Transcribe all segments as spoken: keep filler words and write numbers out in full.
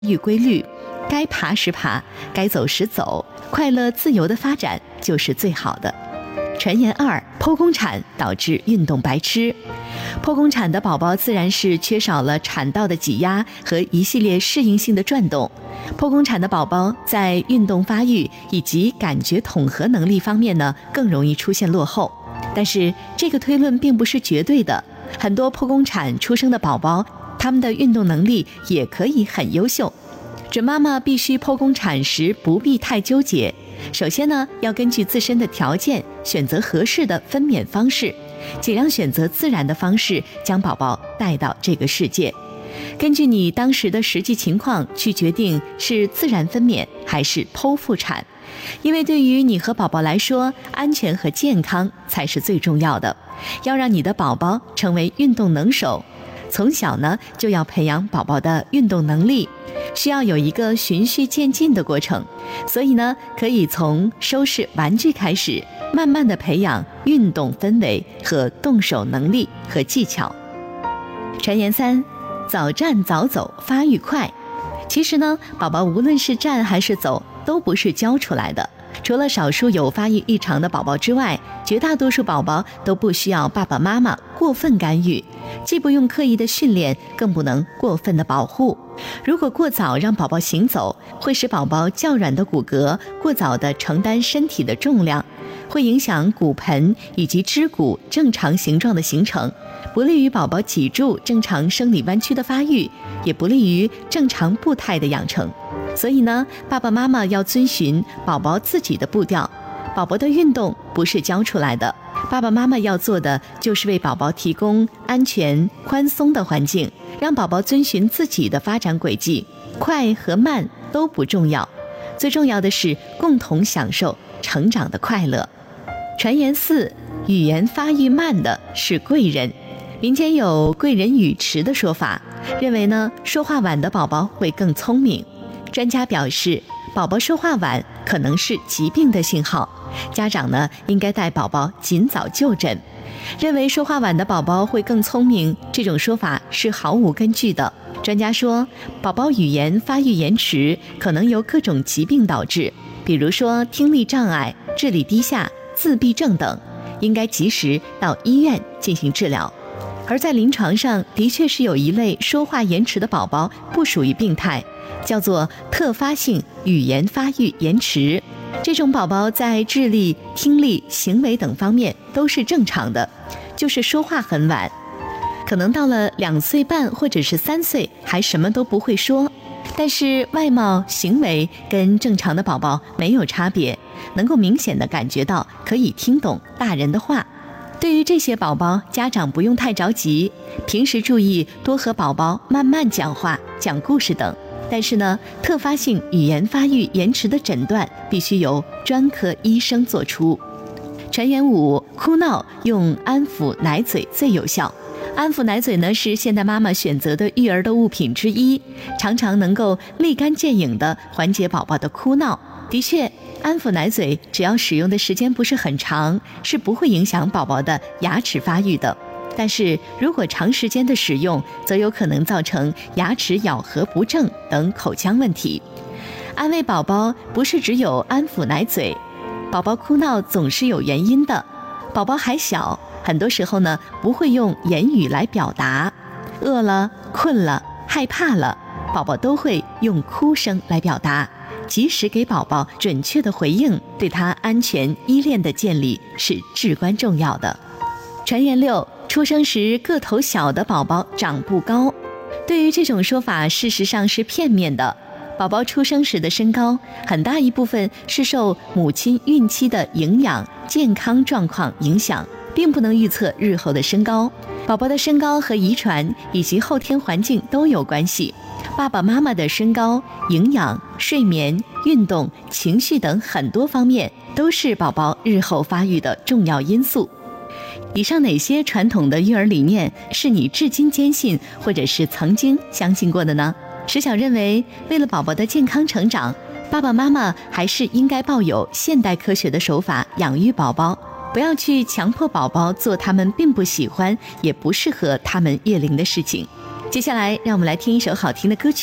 育规律，该爬时爬，该走时走，快乐自由的发展就是最好的。传言二：剖宫产导致运动白痴。剖宫产的宝宝自然是缺少了产道的挤压和一系列适应性的转动。剖宫产的宝宝在运动发育以及感觉统合能力方面呢，更容易出现落后。但是这个推论并不是绝对的，很多剖宫产出生的宝宝，他们的运动能力也可以很优秀。准妈妈必须剖宫产时不必太纠结。首先呢，要根据自身的条件选择合适的分娩方式，尽量选择自然的方式将宝宝带到这个世界。根据你当时的实际情况去决定是自然分娩还是剖腹产，因为对于你和宝宝来说，安全和健康才是最重要的。要让你的宝宝成为运动能手，从小呢就要培养宝宝的运动能力，需要有一个循序渐进的过程。所以呢，可以从收拾玩具开始，慢慢的培养运动氛围和动手能力和技巧。传言三：早站早走发育快。其实呢，宝宝无论是站还是走，都不是教出来的。除了少数有发育异常的宝宝之外，绝大多数宝宝都不需要爸爸妈妈过分干预，既不用刻意的训练，更不能过分的保护。如果过早让宝宝行走，会使宝宝较软的骨骼过早地承担身体的重量，会影响骨盆以及肢骨正常形状的形成，不利于宝宝脊柱正常生理弯曲的发育，也不利于正常步态的养成。所以呢，爸爸妈妈要遵循宝宝自己的步调。宝宝的运动不是教出来的，爸爸妈妈要做的就是为宝宝提供安全宽松的环境，让宝宝遵循自己的发展轨迹，快和慢都不重要，最重要的是共同享受成长的快乐。传言四：语言发育慢的是贵人。民间有贵人语迟的说法，认为呢，说话晚的宝宝会更聪明。专家表示，宝宝说话晚可能是疾病的信号，家长呢应该带宝宝尽早就诊。认为说话晚的宝宝会更聪明，这种说法是毫无根据的。专家说，宝宝语言发育延迟可能由各种疾病导致，比如说听力障碍、智力低下、自闭症等，应该及时到医院进行治疗。而在临床上，的确是有一类说话延迟的宝宝不属于病态，叫做特发性语言发育延迟。这种宝宝在智力、听力、行为等方面都是正常的，就是说话很晚，可能到了两岁半或者是三岁还什么都不会说，但是外貌、行为跟正常的宝宝没有差别，能够明显的感觉到可以听懂大人的话。对于这些宝宝，家长不用太着急，平时注意多和宝宝慢慢讲话、讲故事等。但是呢，特发性语言发育延迟的诊断必须由专科医生做出。传言五：哭闹用安抚奶嘴最有效。安抚奶嘴呢，是现代妈妈选择的育儿的物品之一，常常能够立竿见影地缓解宝宝的哭闹。的确，安抚奶嘴只要使用的时间不是很长，是不会影响宝宝的牙齿发育的。但是如果长时间的使用，则有可能造成牙齿咬合不正等口腔问题。安慰宝宝不是只有安抚奶嘴，宝宝哭闹总是有原因的。宝宝还小，很多时候呢不会用言语来表达，饿了、困了、害怕了，宝宝都会用哭声来表达。及时给宝宝准确的回应，对他安全依恋的建立是至关重要的。传言六：出生时个头小的宝宝长不高。对于这种说法，事实上是片面的。宝宝出生时的身高，很大一部分是受母亲孕期的营养、健康状况影响，并不能预测日后的身高。宝宝的身高和遗传以及后天环境都有关系。爸爸妈妈的身高、营养、睡眠、运动、情绪等很多方面都是宝宝日后发育的重要因素。以上哪些传统的育儿理念是你至今坚信或者是曾经相信过的呢？石晓认为，为了宝宝的健康成长，爸爸妈妈还是应该抱有现代科学的手法养育宝宝，不要去强迫宝宝做他们并不喜欢也不适合他们月龄的事情。接下来让我们来听一首好听的歌曲，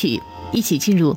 一起进入